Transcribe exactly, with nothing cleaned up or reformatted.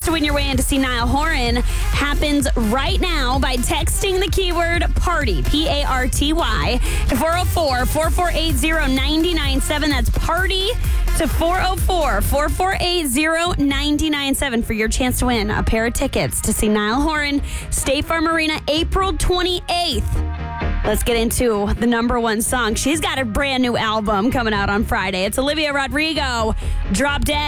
to win your way in to see Niall Horan happens right now by texting the keyword party, P A R T Y, to four oh four, four four eight oh, nine nine seven. That's party to four oh four, four four eight oh, nine nine seven for your chance to win a pair of tickets to see Niall Horan, State Farm Arena, April twenty-eighth. Let's get into the number one song. She's got a brand new album coming out on Friday. It's Olivia Rodrigo, Drop Dead.